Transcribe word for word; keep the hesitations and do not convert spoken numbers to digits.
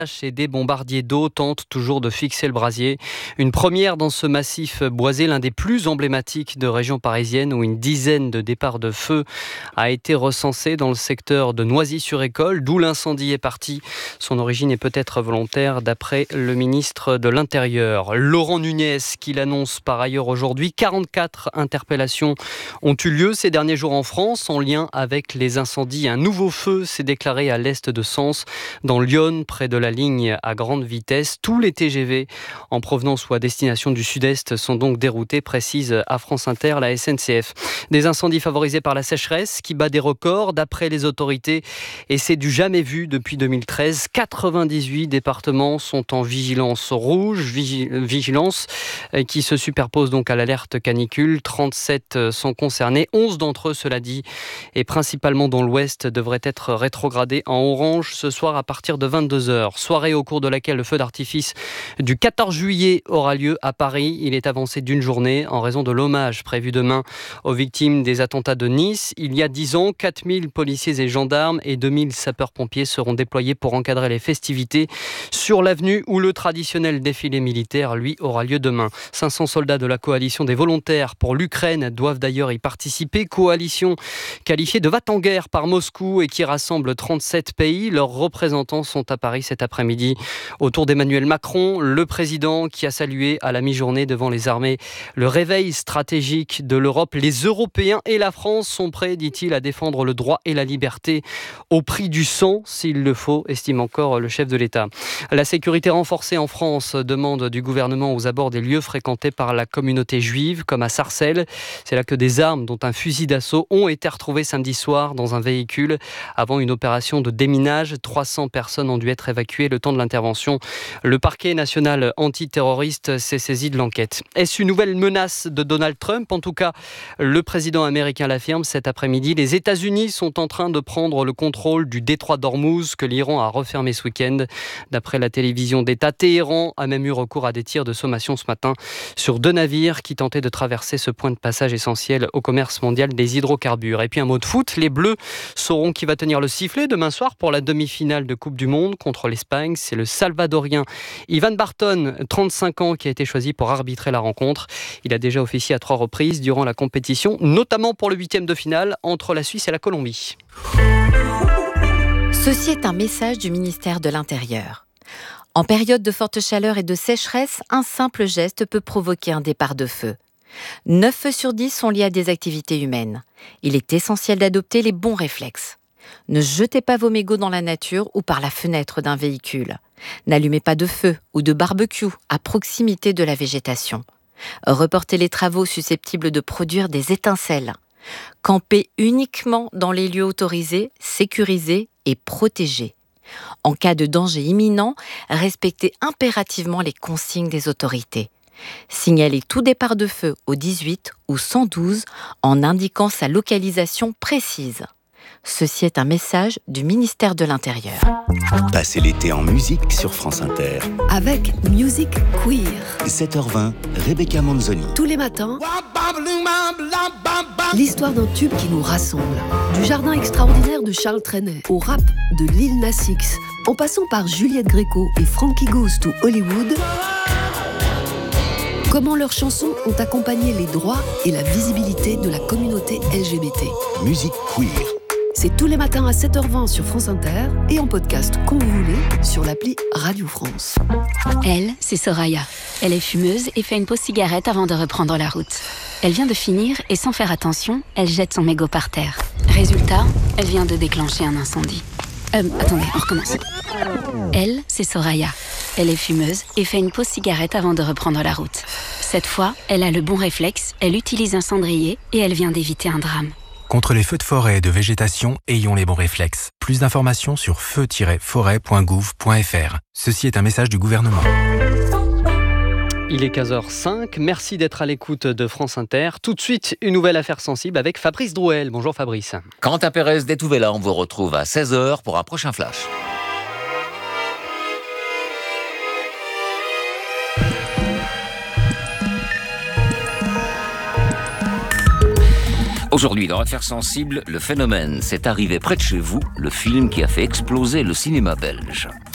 Et des bombardiers d'eau tentent toujours de fixer le brasier. Une première dans ce massif boisé, l'un des plus emblématiques de région parisienne, où une dizaine de départs de feu a été recensé dans le secteur de Noisy-sur-École, d'où l'incendie est parti. Son origine est peut-être volontaire, d'après le ministre de l'Intérieur. Laurent Nunez, qui l'annonce par ailleurs aujourd'hui. quarante-quatre interpellations ont eu lieu ces derniers jours en France, en lien avec les incendies. Un nouveau feu s'est déclaré à l'est de Sens, dans Lyon, près de la ligne à grande vitesse. Tous les T G V en provenance ou à destination du sud-est sont donc déroutés, précise à France Inter la S N C F. Des incendies favorisés par la sécheresse qui bat des records d'après les autorités, et c'est du jamais vu depuis deux mille treize. quatre-vingt-dix-huit départements sont en vigilance rouge, vigilance qui se superpose donc à l'alerte canicule. trente-sept sont concernés, onze d'entre eux, cela dit, et principalement dans l'ouest, devraient être rétrogradés en orange ce soir à partir de vingt-deux heures. Soirée au cours de laquelle le feu d'artifice du quatorze juillet aura lieu à Paris. Il est avancé d'une journée en raison de l'hommage prévu demain aux victimes des attentats de Nice. Il y a dix ans, quatre mille policiers et gendarmes et deux mille sapeurs-pompiers seront déployés pour encadrer les festivités sur l'avenue où le traditionnel défilé militaire, lui, aura lieu demain. cinq cents soldats de la coalition des volontaires pour l'Ukraine doivent d'ailleurs y participer. Coalition qualifiée de va-t-en-guerre par Moscou et qui rassemble trente-sept pays. Leurs représentants sont à Paris cet après-midi autour d'Emmanuel Macron, le président qui a salué à la mi-journée devant les armées le réveil stratégique de l'Europe. Les Européens et la France sont prêts, dit-il, à défendre le droit et la liberté au prix du sang, s'il le faut, estime encore le chef de l'État. La sécurité renforcée en France, demande du gouvernement aux abords des lieux fréquentés par la communauté juive, comme à Sarcelles. C'est là que des armes, dont un fusil d'assaut, ont été retrouvées samedi soir dans un véhicule avant une opération de déminage. trois cents personnes ont dû être évacuées le temps de l'intervention. Le parquet national antiterroriste s'est saisi de l'enquête. Est-ce une nouvelle menace de Donald Trump ? En tout cas, le président américain l'affirme cet après-midi. Les États-Unis sont en train de prendre le contrôle du détroit d'Ormuz que l'Iran a refermé ce week-end. D'après la télévision d'État, Téhéran a même eu recours à des tirs de sommation ce matin sur deux navires qui tentaient de traverser ce point de passage essentiel au commerce mondial des hydrocarbures. Et puis un mot de foot, les Bleus sauront qui va tenir le sifflet demain soir pour la demi-finale de Coupe du Monde contre l'Espagne. C'est le Salvadorien Ivan Barton, trente-cinq ans, qui a été choisi pour arbitrer la rencontre. Il a déjà officié à trois reprises durant la compétition, notamment pour le huitième de finale entre la Suisse et la Colombie. Ceci est un message du ministère de l'Intérieur. En période de forte chaleur et de sécheresse, un simple geste peut provoquer un départ de feu. neuf feux sur dix sont liés à des activités humaines. Il est essentiel d'adopter les bons réflexes. Ne jetez pas vos mégots dans la nature ou par la fenêtre d'un véhicule. N'allumez pas de feu ou de barbecue à proximité de la végétation. Reportez les travaux susceptibles de produire des étincelles. Campez uniquement dans les lieux autorisés, sécurisés et protégés. En cas de danger imminent, respectez impérativement les consignes des autorités. Signalez tout départ de feu au dix-huit ou cent douze en indiquant sa localisation précise. Ceci est un message du ministère de l'Intérieur. Passez l'été en musique sur France Inter. Avec Music Queer. sept heures vingt, Rebecca Manzoni. Tous les matins, l'histoire d'un tube qui nous rassemble. Du jardin extraordinaire de Charles Trenet au rap de Lil Nas X, en passant par Juliette Gréco et Frankie Goes to Hollywood. Comment leurs chansons ont accompagné les droits et la visibilité de la communauté L G B T. Musique queer. C'est tous les matins à sept heures vingt sur France Inter et en podcast quand vous voulez sur l'appli Radio France. Elle, c'est Soraya. Elle est fumeuse et fait une pause cigarette avant de reprendre la route. Elle vient de finir et sans faire attention, elle jette son mégot par terre. Résultat, elle vient de déclencher un incendie. Euh, attendez, on recommence. Elle, c'est Soraya. Elle est fumeuse et fait une pause cigarette avant de reprendre la route. Cette fois, elle a le bon réflexe, elle utilise un cendrier et elle vient d'éviter un drame. Contre les feux de forêt et de végétation, ayons les bons réflexes. Plus d'informations sur feu tiret forêt point gouv point f r. Ceci est un message du gouvernement. Il est quinze heures cinq, merci d'être à l'écoute de France Inter. Tout de suite, une nouvelle affaire sensible avec Fabrice Drouel. Bonjour Fabrice. Quentin Pérez d'Etouvela, on vous retrouve à seize heures pour un prochain flash. Aujourd'hui, dans Affaires sensibles, le phénomène s'est arrivé près de chez vous, le film qui a fait exploser le cinéma belge.